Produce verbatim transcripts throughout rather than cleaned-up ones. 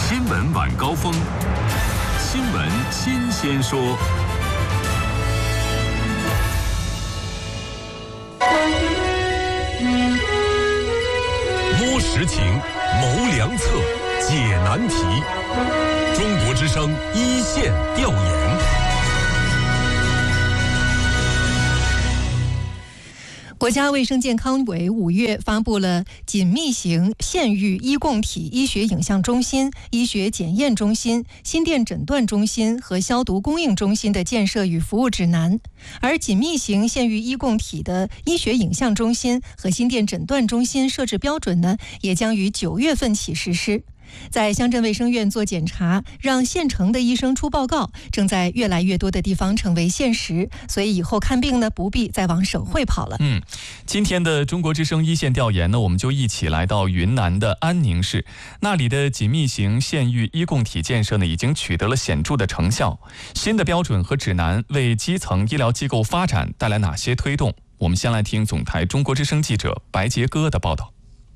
新闻晚高峰，新闻新鲜说。摸实情，谋良策，解难题。中国之声一线调研。 国家卫生健康委五月发布了紧密型县域医共体医学影像中心、医学检验中心、心电诊断中心和消毒供应中心的建设与服务指南。而紧密型县域医共体的医学影像中心和心电诊断中心设置标准呢，也将于九月份起实施。在乡镇卫生院做检查，让县城的医生出报告，正在越来越多的地方成为现实。所以以后看病呢，不必再往省会跑了。 嗯，今天的中国之声一线调研呢，我们就一起来到云南的安宁市，那里的紧密型县域医共体建设呢，已经取得了显著的成效。新的标准和指南为基层医疗机构发展带来哪些推动？我们先来听总台中国之声记者白杰哥的报道。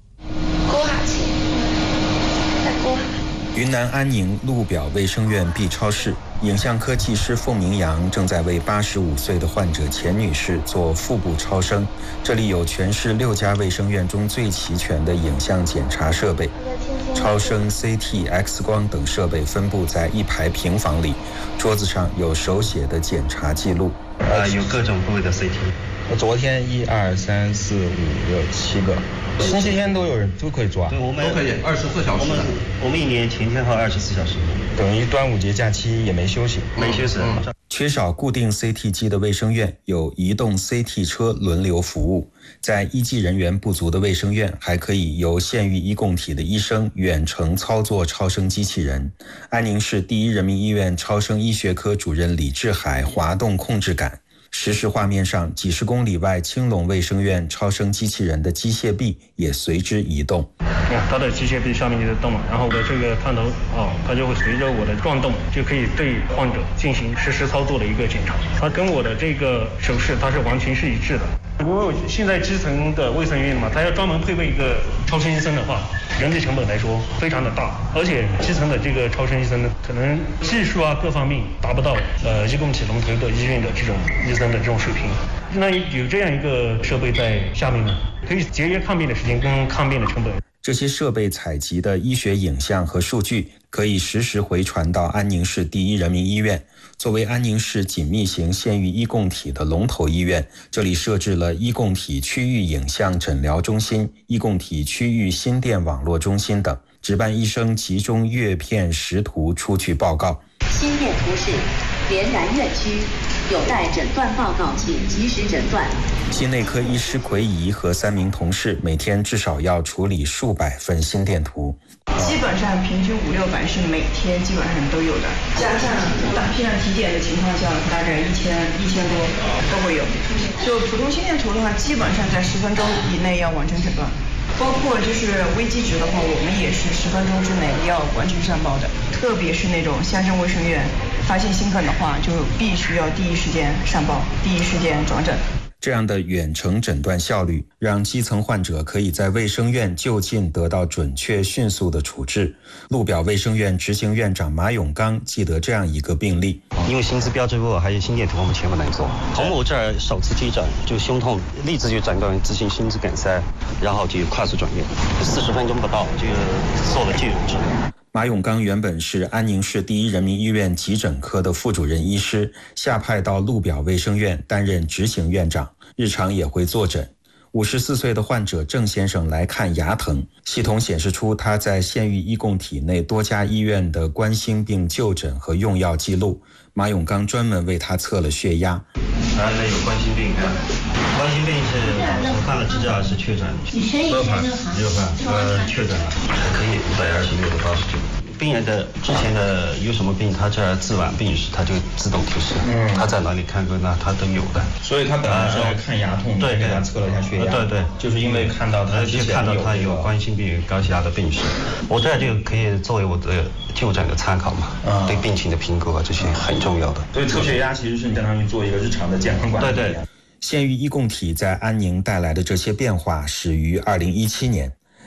云南安宁路表卫生院 B 超室，影像科技师凤明阳正在为八十五岁的患者钱女士做腹部超声。这里有全市六家卫生院中最齐全的影像检查设备，超声、C T、X 光等设备分布在一排平房里，桌子上有手写的检查记录。 呃，有各种部位的 C T。 昨天一二三四五六七个，星期天都有人都可以抓， 对，我们都可以二十四小时。 我们我们一年全天候二十四小时， 等于端午节假期也没休息， 没休息。嗯、 缺少固定 C T 机的卫生院有移动 C T 车轮流服务，在医技人员不足的卫生院，还可以由县域医共体的医生远程操作超声机器人。安宁市第一人民医院超声医学科主任李志海滑动控制杆。实时画面上，几十公里外青龙卫生院超声机器人的机械臂也随之移动。 它的机械臂上面就在动了，然后我的这个探头哦，它就会随着我的转动，就可以对患者进行实时操作的一个检查。它跟我的这个手势它是完全是一致的。因为现在基层的卫生院嘛，它要专门配备一个超声医生的话，人力成本来说非常的大，而且基层的这个超声医生呢，可能技术啊各方面达不到呃医共体龙头的医院的这种医生的这种水平。那有这样一个设备在下面呢，可以节约看病的时间跟看病的成本。 这些设备采集的医学影像和数据可以实时回传到安宁市第一人民医院。作为安宁市紧密型县域医共体的龙头医院，这里设置了医共体区域影像诊疗中心、医共体区域心电网络中心等，值班医生集中阅片识图出具报告。 心电图示连然院区，有待诊断报告，请及时诊断。 心内科医师奎仪和三名同事每天至少要处理数百份心电图， 基本上平均五六百是每天基本上都有的，加上大批量体检的情况下，大概一千一千多都会有。就普通心电图的话，基本上在十分钟以内要完成诊断。包括就是危机值的话，我们也是十分钟之内要完成上报的。特别是那种乡镇卫生院发现心梗的话，就必须要第一时间上报，第一时间转诊。 这样的远程诊断效率，让基层患者可以在卫生院就近得到准确迅速的处置。路表卫生院执行院长马永刚记得这样一个病例， 因为心资标志物还有心电图我们全部能做。从我这儿首次急诊就胸痛，立即就诊断自行心肌梗塞，然后就快速转院，四十分钟不到就做了介入治疗。 马永刚原本是安宁市第一人民医院急诊科的副主任医师，下派到路表卫生院担任执行院长，日常也会坐诊。五十四岁的患者郑先生来看牙疼，系统显示出他在县域医共体内多家医院的冠心病就诊和用药记录。马永刚专门为他测了血压。 啊，那有冠心病，冠心病是我看了支架是确诊，没有判，没有判，呃，确诊了，可以一百二十六到八十九。病人的之前的有什么病，他这儿自晚病史，他就自动提示，嗯，他在哪里看过，那他都有的。 所以他本来是来看牙痛， 对， 给他测了一下血压， 对对， 就是因为看到他之前看到他有冠心病、高血压的病史，我这就可以作为我的就诊的参考嘛，嗯，对病情的评估啊，这些很重要的。 所以测血压其实是你相当于做一个日常的健康管理。 对对。 县域医共体在安宁带来的这些变化始于二零一七年。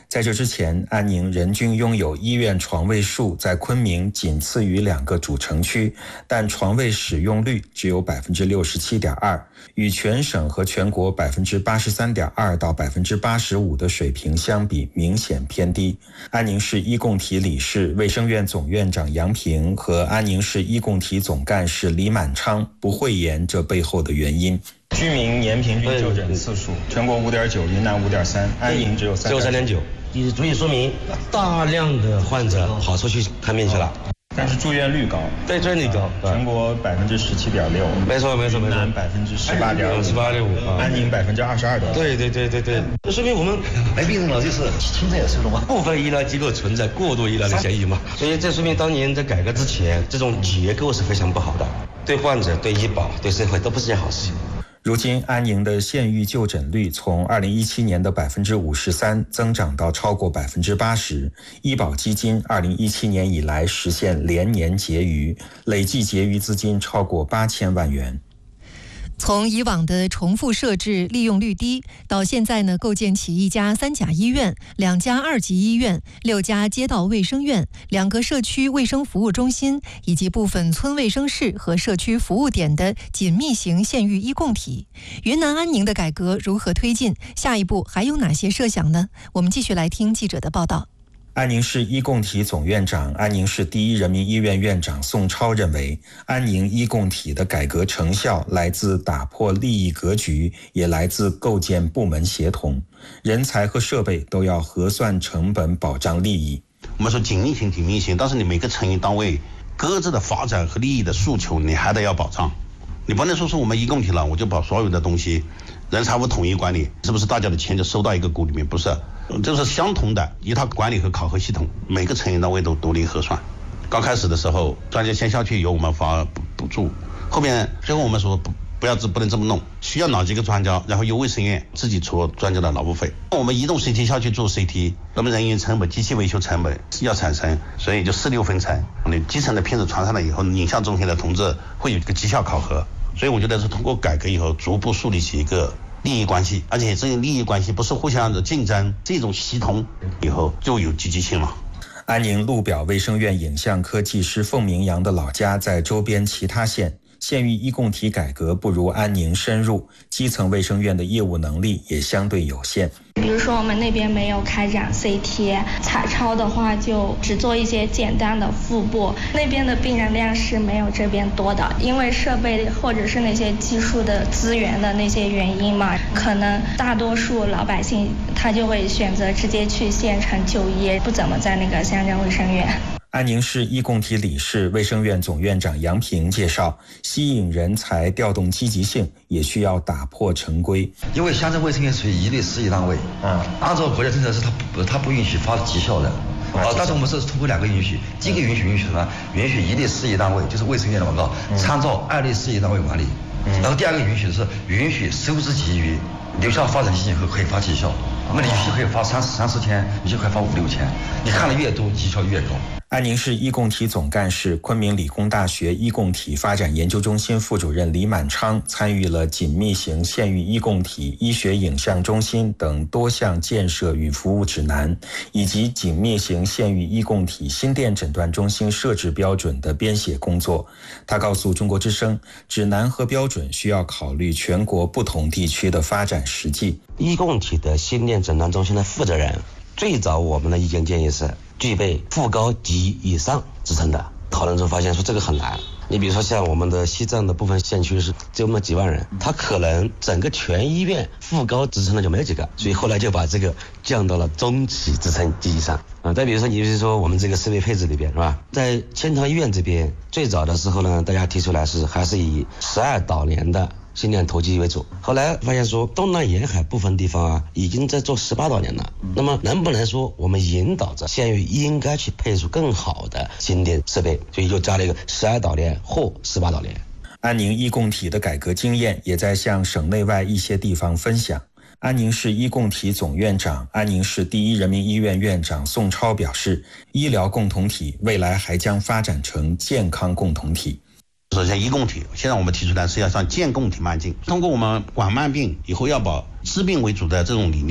在这之前，安宁人均拥有医院床位数在昆明仅次于两个主城区，但床位使用率只有 百分之六十七点二， 与全省和全国 百分之八十三点二 到 百分之八十五 的水平相比明显偏低。安宁市医共体理事、卫生院总院长杨平和安宁市医共体总干事李满昌不讳言这背后的原因。 居民年平均就诊次数，全国 五点九， 云南 五点三， 安宁只有三点九。 也足以说明大量的患者跑出去看病去了。 但是住院率高， 对，住院率高， 全国 百分之十七点六， 没错没错没错， 云南 百分之十八点五， 十八点五， 安宁 百分之二十二点五。 对对对对对，这说明我们没病了，就是存在这种部分医疗机构存在过度医疗的嫌疑嘛。所以这说明当年在改革之前，这种结构是非常不好的，对患者、对医保、对社会都不是件好事情。 如今，安宁的县域就诊率从二零一七年的 百分之五十三 增长到超过 百分之八十， 医保基金二零一七年以来实现连年结余，累计结余资金超过八千万元。 从以往的重复设置利用率低，到现在呢，构建起一家三甲医院、两家二级医院、六家街道卫生院、两个社区卫生服务中心，以及部分村卫生室和社区服务点的紧密型县域医共体。云南安宁的改革如何推进？下一步还有哪些设想呢？我们继续来听记者的报道。 安宁市医共体总院长、安宁市第一人民医院院长宋超认为，安宁医共体的改革成效来自打破利益格局，也来自构建部门协同，人才和设备都要核算成本，保障利益。 我们说紧密型、紧密型，但是你每个成员单位各自的发展和利益的诉求，你还得要保障。你不能说是我们医共体了，我就把所有的东西人财物统一管理，是不是大家的钱就收到一个股里面？不是，这是相同的一套管理和考核系统，每个成员单位都独立核算。刚开始的时候，专家先下去由我们发补助，后面最后我们说不不要不能这么弄，需要哪几个专家，然后由卫生院自己出专家的劳务费。我们移动 C T 下去做 C T， 那么人员成本、机器维修成本要产生，所以就四六分成。你基层的片子传上来以后，影像中心的同志会有一个绩效考核。所以我觉得是通过改革以后，逐步树立起一个利益关系，而且这个利益关系不是互相的竞争，这种系统以后就有积极性了。 安宁路表卫生院影像科技师凤鸣阳的老家在周边其他县，县域医共体改革不如安宁深入，基层卫生院的业务能力也相对有限。 比如说我们那边没有开展 C T， 彩超的话就只做一些简单的腹部，那边的病人量是没有这边多的，因为设备或者是那些技术的资源的那些原因嘛，可能大多数老百姓他就会选择直接去县城就医，不怎么在那个乡镇卫生院。 安宁市医共体理事、卫生院总院长杨平介绍，吸引人才、调动积极性，也需要打破陈规。 因为乡镇卫生院属于一类事业单位，嗯，按照国家政策是它不它不允许发绩效的，啊，但是我们是通过两个允许，第一个允许允许什么？允许一类事业单位，就是卫生院的广告，参照二类事业单位管理。然后第二个允许的是允许收支结余，留下发展基金以后可以发绩效，那么你有些可以发三三四千，有些可以发五六千，你看的越多，绩效越高。 安宁市医共体总干事、昆明理工大学医共体发展研究中心副主任李满昌参与了紧密型县域医共体医学影像中心等多项建设与服务指南，以及紧密型县域医共体心电诊断中心设置标准的编写工作。他告诉中国之声，指南和标准需要考虑全国不同地区的发展实际。 医共体的心电诊断中心的负责人，最早我们的意见建议是具备副高级以上职称的。讨论中发现说这个很难，你比如说像我们的西藏的部分县区是只有那么几万人，他可能整个全医院副高职称的就没有几个，所以后来就把这个降到了中级职称及以上啊。再比如说你比如说我们这个设备配置里边是吧，在千塘医院这边最早的时候呢，大家提出来是还是以十二导联的心电投机为主，后来发现说东南沿海部分地方啊已经在做十八导联了，那么能不能说我们引导着县域应该去配出更好的心电设备，所以就加了一个十二导联或十八导联。 安宁医共体的改革经验也在向省内外一些地方分享。安宁市医共体总院长、安宁市第一人民医院院长宋超表示，医疗共同体未来还将发展成健康共同体。 首先医共体现在我们提出来是要向健共体迈进，通过我们管慢病以后要把治病为主的这种理念，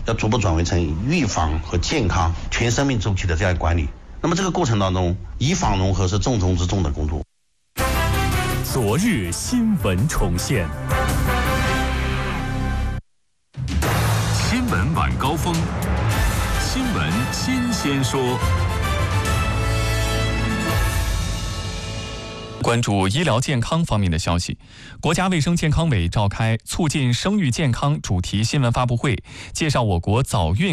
要逐步转为成预防和健康全生命周期的这样管理。那么这个过程当中，以防融合是重中之重的工作。 昨日新闻重现，新闻晚高峰，新闻新鲜说。 关注医疗健康方面的消息，国家卫生健康委召开促进生育健康主题新闻发布会，介绍我国早孕